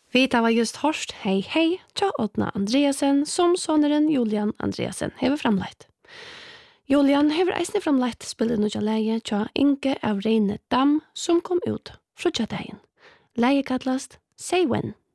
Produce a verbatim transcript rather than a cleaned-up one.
Vi tar just hørst Hei Hei tja Åtna Andreasen som soneren Julian Andreasen hever framleit. Julian hever eisne framleit spillet nukja leie tja Inge av Reine Dam som kom ut frutja dagen. Leie kallast Say When.